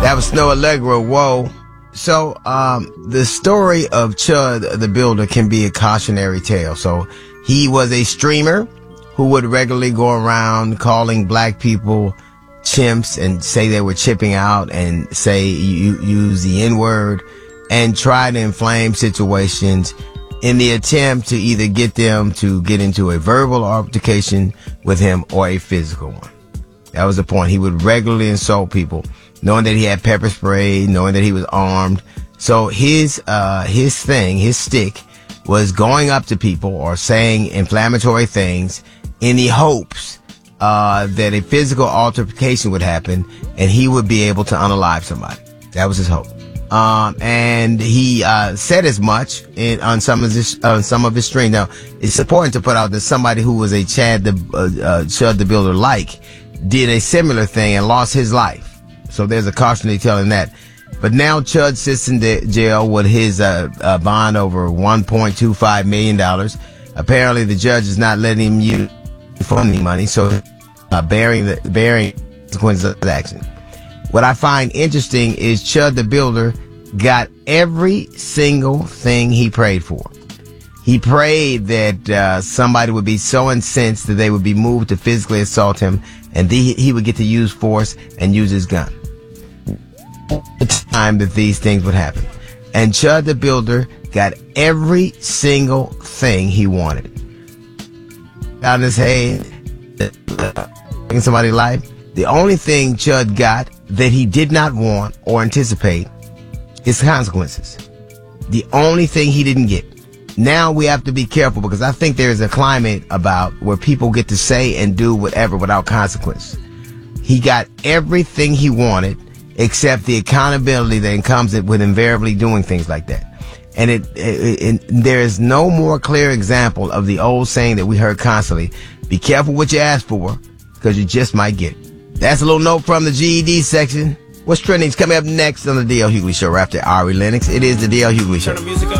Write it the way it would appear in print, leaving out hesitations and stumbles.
That was Snow Allegra, Whoa. So, the story of Chud the Builder can be a cautionary tale. So, he was a streamer who would regularly go around calling black people chimps and say they were chipping out and say use the N-word and try to inflame situations in the attempt to either get them to get into a verbal altercation with him or a physical one. That was the point. He would regularly insult people, knowing that he had pepper spray, knowing that he was armed. So his stick was going up to people or saying inflammatory things in the hopes that a physical altercation would happen and he would be able to unalive somebody. That was his hope. And he said as much on some of his stream. Now, it's important to put out that somebody who was a Chud the Builder did a similar thing and lost his life. So there's a cautionary tale in that. But now Chud sits in jail with his bond over $1.25 million. Apparently, the judge is not letting him use funding money, so bearing consequences of his action. What I find interesting is Chud the Builder got every single thing he prayed for. He prayed that somebody would be so incensed that they would be moved to physically assault him, and he would get to use force and use his gun. The time that these things would happen. And Chud the Builder got every single thing he wanted. Out in his head, taking somebody's life. The only thing Chud got that he did not want or anticipate is consequences. The only thing he didn't get. Now we have to be careful because I think there is a climate about where people get to say and do whatever without consequence. He got everything he wanted except the accountability that comes with invariably doing things like that. And there is no more clear example of the old saying that we heard constantly, be careful what you ask for because you just might get it. That's a little note from the GED section. What's trending is coming up next on the D.L. Hughley Show right after Ari Lennox. It is the D.L. Hughley Show.